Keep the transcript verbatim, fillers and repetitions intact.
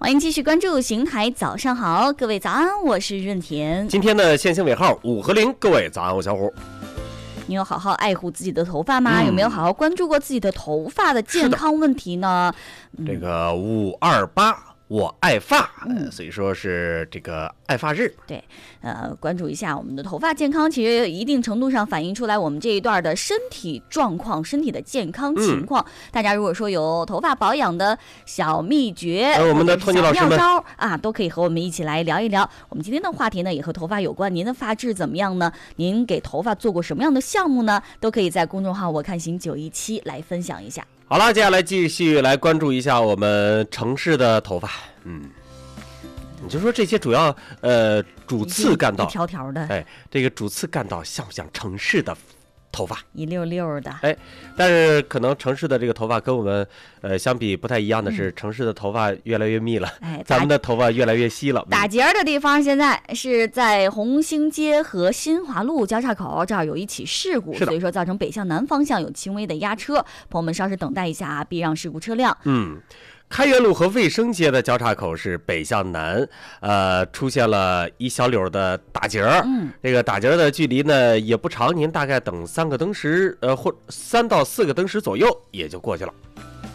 欢迎继续关注邢台早上好，各位早安，我是润田。 今天的线性尾号五和零，各位早安，我小虎。 你有好好爱护自己的头发吗？嗯、有没有好好关注过自己的头发的健康问题呢？ 嗯、这个五二八。我爱发，嗯，所以说是这个爱发日。 对，呃，关注一下我们的头发健康，其实一定程度上反映出来我们这一段的身体状况、身体的健康情况。嗯、大家如果说有头发保养的小秘诀， 呃、我们的托尼老师们妙招啊，都可以和我们一起来聊一聊。我们今天的话题呢，也和头发有关。您的发质怎么样呢？您给头发做过什么样的项目呢？都可以在公众号我看行九一七来分享一下。 好了，接下来继续来关注一下我们城市的头发。嗯，你就说这些主要呃主次干道一条条的， 哎，这个主次干道像不像城市的头发？ 一溜溜的， 哎，但是可能城市的这个头发跟我们呃相比不太一样的是，嗯、城市的头发越来越密了，哎，咱们的头发越来越稀了。 打结的地方现在是在红星街和新华路交叉口这儿有一起事故，所以说造成北向南方向有轻微的压车，朋友们稍事等待一下啊，避让事故车辆。 嗯。开元路和卫生街的交叉口是北向南，呃，出现了一小绺的打结儿。嗯，这个打结的距离呢也不长，您大概等三个灯时，呃，或三到四个灯时左右也就过去了。